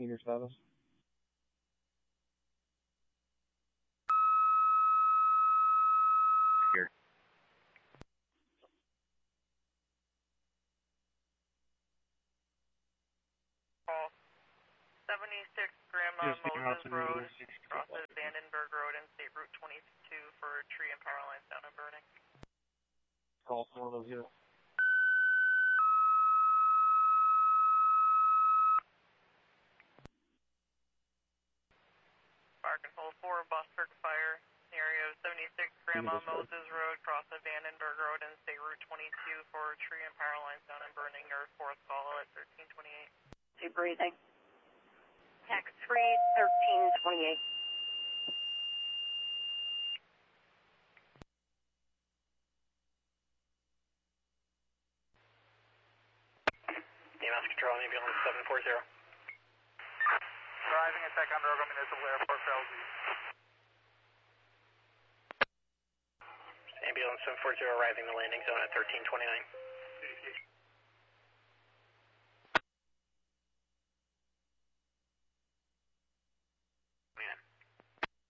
Senior status. Here. Call 76 Grandma Moses Road, crosses Vandenberg Road and State Route 22 for tree and power lines down and burning. Call from one of those units. Fire Control 4, Bosberg Fire, area of 76 Grandma Moses Road, cross of Vandenberg Road and State Route 22 for tree and power lines down and burning. Your fourth call at 1328. Keep breathing. Tax free 1328. EMS Control, ambulance 740. Arriving at Ticonderoga Municipal Airport, Bellevue. Ambulance 740 arriving the landing zone at 1329.